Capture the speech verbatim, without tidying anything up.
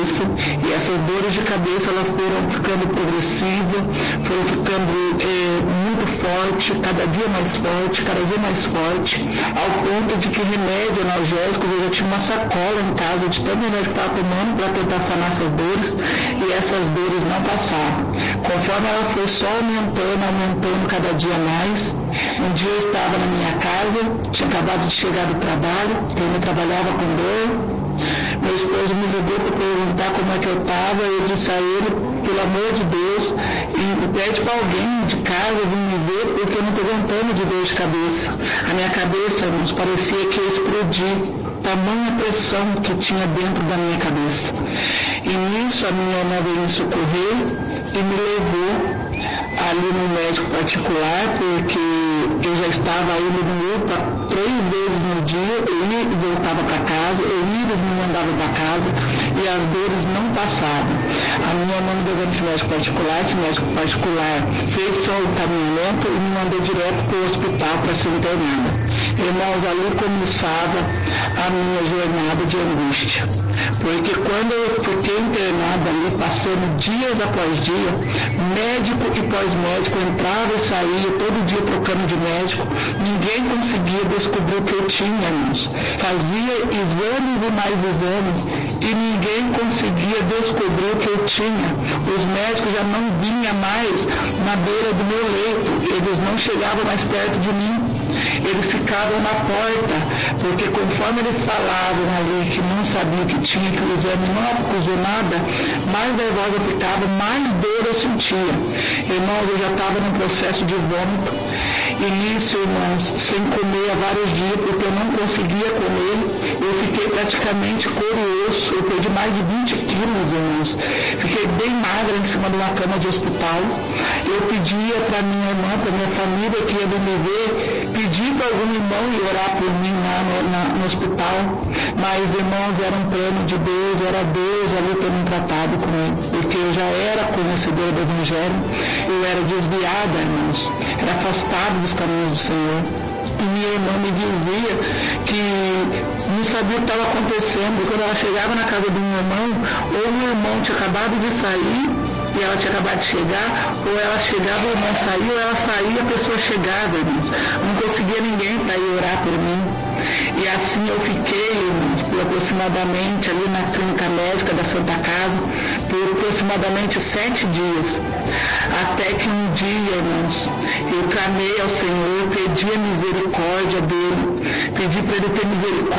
E essas dores de cabeça, elas foram ficando progressivas, foram ficando é, muito forte, cada dia mais forte, cada dia mais forte, ao ponto de que remédio analgésico, eu já tinha uma sacola em casa de tanto remédio que estava tomando para tentar sanar essas dores, e essas dores não passavam. Conforme ela foi só aumentando, aumentando cada dia mais, um dia eu estava na minha casa, tinha acabado de chegar do trabalho, eu ainda trabalhava com dor. Meu esposo me ligou para perguntar como é que eu estava, eu disse a ele, pelo amor de Deus, e pede para alguém de casa vir me ver, porque eu não estou aguentando de dor de cabeça. A minha cabeça, irmãos, parecia que ia explodir, tamanha pressão que tinha dentro da minha cabeça. E nisso a minha irmã veio me socorrer e me levou ali no médico particular, porque eu já estava indo no U P A três vezes no dia, eu ia e voltava para casa, eu ia e me mandava para casa, e as dores não passavam. A minha irmã me levou nesse médico particular, esse médico particular fez só o encaminhamento e me mandou direto para o hospital para ser internada. Irmãos, ali começava a minha jornada de angústia, porque quando eu fiquei internada ali, passando dias após dia, médico e pós-médico entrava e saía, todo dia trocando de médico, ninguém conseguia descobrir o que eu tinha, irmãos. Fazia exames e mais exames e ninguém conseguia descobrir o que eu tinha. Os médicos já não vinham mais na beira do meu leito, eles não chegavam mais perto de mim, eles ficavam na porta, porque conforme eles falavam ali que não sabiam o que tinha, que o exame não acusou nada, mais nervosa eu ficava, mais dor eu sentia. Irmãos, eu já estava num processo de vômito, e nisso, irmãos, sem comer há vários dias, porque eu não conseguia comer, eu fiquei praticamente couro e osso, eu perdi mais de vinte quilos, irmãos, fiquei bem magra em cima de uma cama de hospital. Eu pedia para minha irmã, para minha família que ia me ver, pedir para algum irmão ir orar por mim lá no, na, no hospital, mas, irmãos, era um plano de Deus, era Deus ali tendo tratado comigo, porque eu já era conhecedora do Evangelho, eu era desviada, irmãos, era afastada dos caminhos do Senhor. E minha irmã me dizia que não sabia o que estava acontecendo, e quando ela chegava na casa do meu irmão, ou o meu irmão tinha acabado de sair, e ela tinha acabado de chegar, ou ela chegava, o irmão saía, ou ela saía, a pessoa chegava, irmãos. Não conseguia ninguém para ir orar por mim. E assim eu fiquei, irmãos, por aproximadamente ali na clínica médica da Santa Casa, por aproximadamente sete dias. Até que um dia, irmãos, eu clamei ao Senhor, pedi a misericórdia dele, pedi para ele ter misericórdia